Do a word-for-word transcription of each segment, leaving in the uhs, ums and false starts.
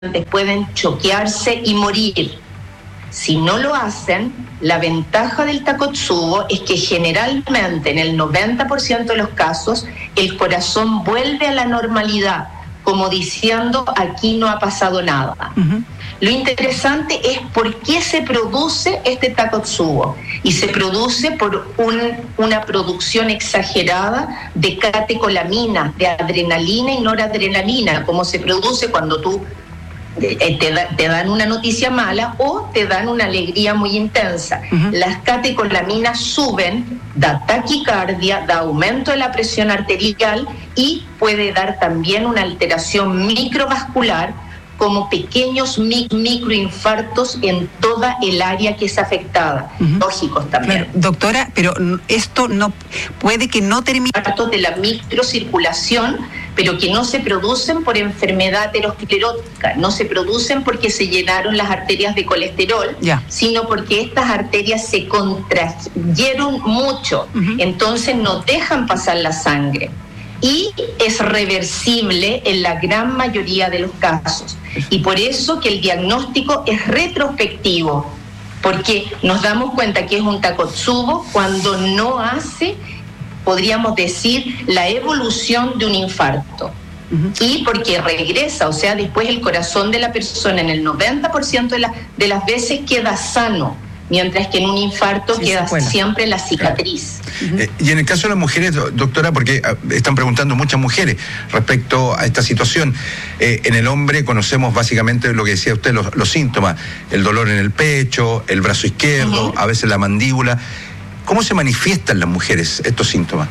pueden choquearse y morir. Si no lo hacen, la ventaja del Takotsubo es que generalmente en el noventa por ciento de los casos el corazón vuelve a la normalidad, como diciendo aquí no ha pasado nada. Uh-huh. Lo interesante es por qué se produce este Takotsubo, y se produce por un, una producción exagerada de catecolamina, de adrenalina y noradrenalina, como se produce cuando tú Te, da, te dan una noticia mala o te dan una alegría muy intensa. Uh-huh. Las catecolaminas suben, da taquicardia, da aumento de la presión arterial y puede dar también una alteración microvascular, como pequeños mic- microinfartos en toda el área que es afectada. Uh-huh. Lógicos también. Claro, doctora, pero esto no puede que no termine. Infartos de la microcirculación, pero que no se producen por enfermedad aterosclerótica, no se producen porque se llenaron las arterias de colesterol, yeah. sino porque estas arterias se contrayeron mucho, uh-huh. entonces no dejan pasar la sangre. Y es reversible en la gran mayoría de los casos. Y por eso que el diagnóstico es retrospectivo, porque nos damos cuenta que es un Takotsubo cuando no hace, podríamos decir, la evolución de un infarto. Uh-huh. Y porque regresa, o sea, después el corazón de la persona en el noventa por ciento de, la, de las veces queda sano, mientras que en un infarto sí, queda siempre la cicatriz. Claro. Uh-huh. Eh, y en el caso de las mujeres, doctora, porque están preguntando muchas mujeres respecto a esta situación, eh, en el hombre conocemos básicamente lo que decía usted, los, los síntomas, el dolor en el pecho, el brazo izquierdo, uh-huh. a veces la mandíbula. ¿Cómo se manifiestan las mujeres estos síntomas?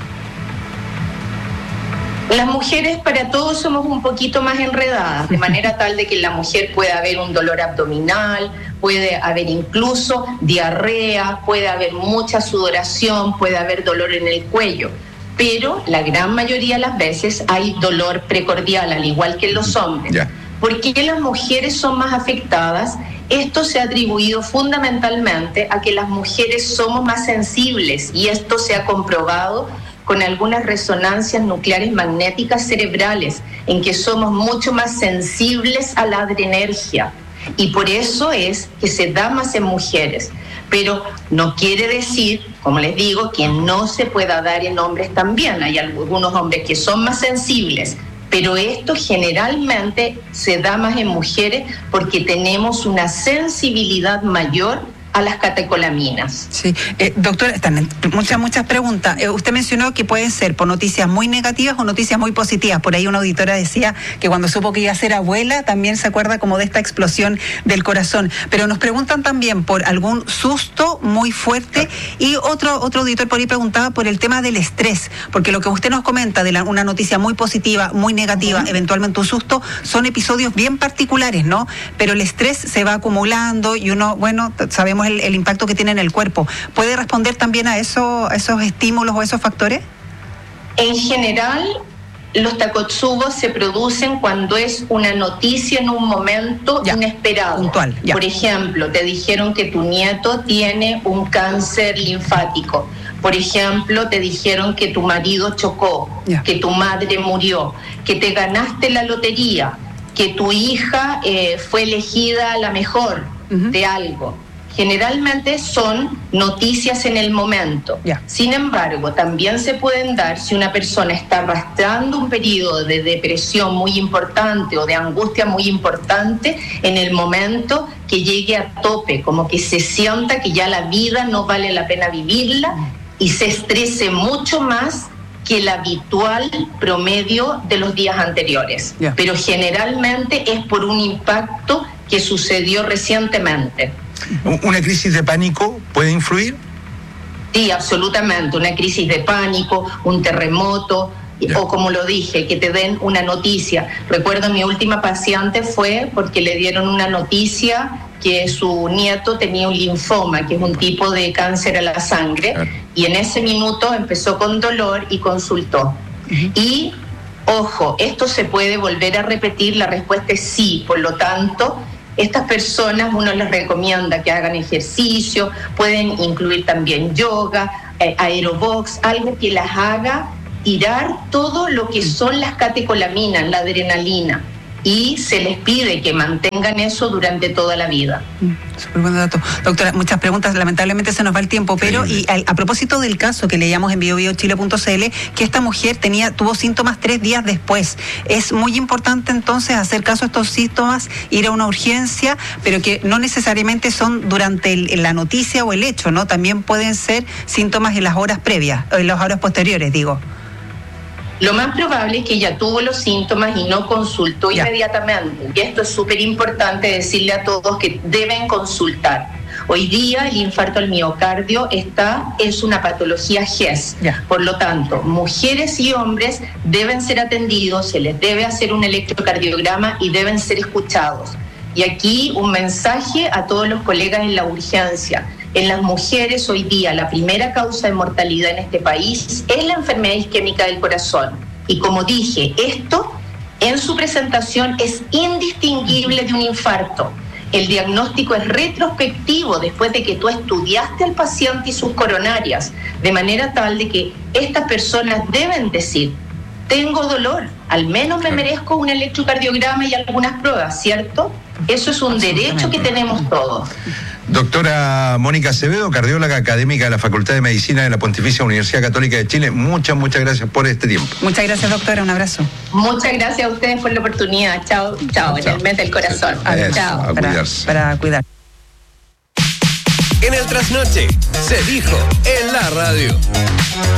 Las mujeres para todos somos un poquito más enredadas, de manera tal de que en la mujer puede haber un dolor abdominal, puede haber incluso diarrea, puede haber mucha sudoración, puede haber dolor en el cuello, pero la gran mayoría de las veces hay dolor precordial, al igual que en los hombres. Yeah. ¿Por qué las mujeres son más afectadas? Esto se ha atribuido fundamentalmente a que las mujeres somos más sensibles, y esto se ha comprobado con algunas resonancias nucleares magnéticas cerebrales, en que somos mucho más sensibles a la adrenergia, y por eso es que se da más en mujeres. Pero no quiere decir, como les digo, que no se pueda dar en hombres también. Hay algunos hombres que son más sensibles, pero esto generalmente se da más en mujeres porque tenemos una sensibilidad mayor a las catecolaminas. Sí, eh, doctora, están muchas, muchas preguntas. Eh, usted mencionó que pueden ser por noticias muy negativas o noticias muy positivas. Por ahí una auditora decía que cuando supo que iba a ser abuela, también se acuerda como de esta explosión del corazón. Pero nos preguntan también por algún susto muy fuerte, y otro, otro auditor por ahí preguntaba por el tema del estrés, porque lo que usted nos comenta de la, una noticia muy positiva, muy negativa, uh-huh. eventualmente un susto, son episodios bien particulares, ¿no? Pero el estrés se va acumulando y uno, bueno, sabemos El, el impacto que tiene en el cuerpo. ¿Puede responder también a, eso, a esos estímulos o esos factores? En general, los Takotsubos se producen cuando es una noticia en un momento ya, inesperado. Puntual, ya. Por ejemplo, te dijeron que tu nieto tiene un cáncer linfático. Por ejemplo, te dijeron que tu marido chocó, ya. que tu madre murió, que te ganaste la lotería, que tu hija eh, fue elegida la mejor uh-huh. de algo. Generalmente son noticias en el momento. Yeah. Sin embargo, también se pueden dar si una persona está arrastrando un periodo de depresión muy importante o de angustia muy importante, en el momento que llegue a tope, como que se sienta que ya la vida no vale la pena vivirla y se estrese mucho más que el habitual promedio de los días anteriores. Yeah. Pero generalmente es por un impacto que sucedió recientemente. ¿Una crisis de pánico puede influir? Sí, absolutamente. Una crisis de pánico, un terremoto, yeah. o como lo dije, que te den una noticia. Recuerdo, mi última paciente fue porque le dieron una noticia que su nieto tenía un linfoma, que es un tipo de cáncer a la sangre, claro. y en ese minuto empezó con dolor y consultó. Uh-huh. Y, ojo, ¿esto se puede volver a repetir? La respuesta es sí. Por lo tanto, estas personas uno les recomienda que hagan ejercicio, pueden incluir también yoga, eh, aerobox, algo que las haga tirar todo lo que son las catecolaminas, la adrenalina. y se les pide que mantengan eso durante toda la vida. Mm, súper buen dato. Doctora, muchas preguntas, lamentablemente se nos va el tiempo, pero y a, a propósito del caso que leíamos en bio bio chile punto c l, que esta mujer tenía tuvo síntomas tres días después. Es muy importante entonces hacer caso a estos síntomas, ir a una urgencia, pero que no necesariamente son durante el, la noticia o el hecho, ¿no? También pueden ser síntomas en las horas previas, en las horas posteriores, digo. Lo más probable es que ella tuvo los síntomas y no consultó ya. inmediatamente. Y esto es súper importante decirle a todos que deben consultar. Hoy día el infarto al miocardio está, es una patología G E S. Ya. Por lo tanto, mujeres y hombres deben ser atendidos, se les debe hacer un electrocardiograma y deben ser escuchados. Y aquí un mensaje a todos los colegas en la urgencia. En las mujeres hoy día la primera causa de mortalidad en este país es la enfermedad isquémica del corazón. Y como dije, esto en su presentación es indistinguible de un infarto. El diagnóstico es retrospectivo después de que tú estudiaste al paciente y sus coronarias, de manera tal de que estas personas deben decir: tengo dolor, al menos me merezco un electrocardiograma y algunas pruebas, ¿cierto? Eso es un derecho que tenemos todos. Doctora Mónica Acevedo, cardióloga académica de la Facultad de Medicina de la Pontificia Universidad Católica de Chile, muchas, muchas gracias por este tiempo. Muchas gracias, doctora, un abrazo. Muchas gracias a ustedes por la oportunidad. Chao, chao, en el mes del corazón. Eso, chao. A cuidarse. Para, para cuidar. En el trasnoche se dijo en la radio.